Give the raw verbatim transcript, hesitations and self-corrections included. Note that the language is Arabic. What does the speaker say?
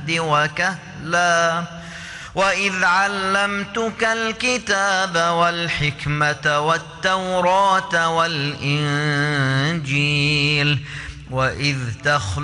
المهد وكهلا وإذ علمتك الكتاب والحكمة والتوراة والإنجيل وإذ تخلق